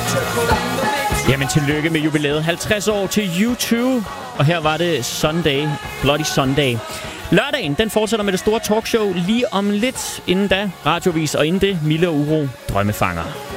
Jamen tillykke med jubilæet. 50 år til U2. Og her var det Sunday, Bloody Sunday. Lørdagen, den fortsætter med det store talkshow lige om lidt. Inden da, radiovis, og inden det, Mille og Uro, Drømmefanger.